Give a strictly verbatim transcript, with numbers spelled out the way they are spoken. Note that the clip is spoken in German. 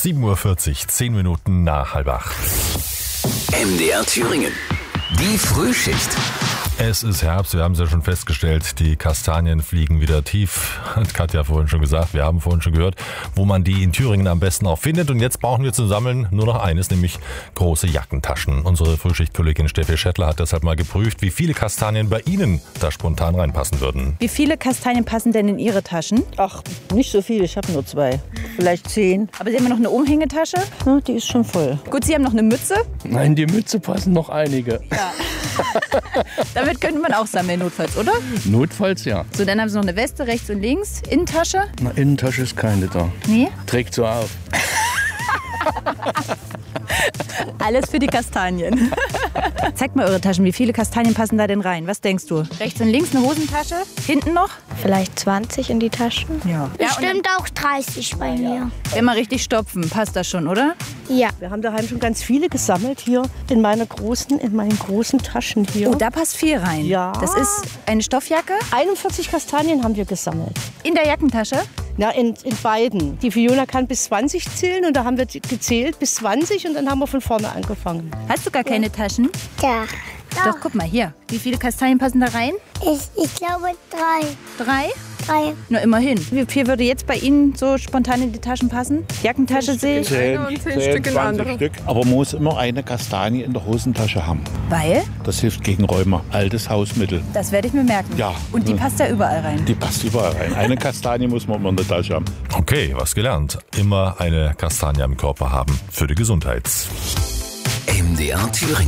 sieben Uhr vierzig, zehn Minuten nach halb acht. M D R Thüringen. Die Frühschicht. Es ist Herbst, wir haben es ja schon festgestellt, die Kastanien fliegen wieder tief. Hat Katja vorhin schon gesagt, wir haben vorhin schon gehört, wo man die in Thüringen am besten auch findet. Und jetzt brauchen wir zum Sammeln nur noch eines, nämlich große Jackentaschen. Unsere Frühschichtkollegin Steffi Schettler hat deshalb mal geprüft, wie viele Kastanien bei Ihnen da spontan reinpassen würden. Wie viele Kastanien passen denn in Ihre Taschen? Ach, nicht so viel, ich habe nur zwei. Vielleicht zehn. Aber Sie haben noch eine Umhängetasche? Ja, die ist schon voll. Gut, Sie haben noch eine Mütze? Nein, die Mütze passen noch einige. Ja. Damit könnte man auch sammeln, notfalls, oder? Notfalls ja. So, dann haben Sie noch eine Weste rechts und links. Innentasche? Na, Innentasche ist keine da. Nee? Trägt so auf. Alles für die Kastanien. Zeigt mal eure Taschen. Wie viele Kastanien passen da denn rein? Was denkst du? Rechts und links eine Hosentasche? Hinten noch? Vielleicht zwanzig in die Taschen. Ja. Bestimmt auch dreißig bei mir. Wenn wir richtig stopfen, passt das schon, oder? Ja. Wir haben daheim schon ganz viele gesammelt hier in meiner großen, in meinen großen Taschen hier. Oh, da passt viel rein. Ja. Das ist eine Stoffjacke einundvierzig Kastanien haben wir gesammelt. in der Jackentasche. Ja, in, in beiden. Die Fiona kann bis zwanzig zählen und da haben wir gezählt bis zwanzig und dann haben wir von vorne angefangen. Hast du gar keine Taschen? Ja. Doch, guck mal hier. Wie viele Kastanien passen da rein? Ich, ich glaube drei. Drei? Drei. Na, immerhin. Wie viel würde jetzt bei Ihnen so spontan in die Taschen passen? Jackentasche sehe ich. zehn, und zehn zehn, Stück in zwanzig andere. Stück. Aber man muss immer eine Kastanie in der Hosentasche haben. Weil? Das hilft gegen Rheuma. Altes Hausmittel. Das werde ich mir merken. Ja. Und die passt ja überall rein. Die passt überall rein. Eine Kastanie muss man immer in der Tasche haben. Okay, was gelernt. Immer eine Kastanie im Körper haben für die Gesundheit. M D R Thüringen.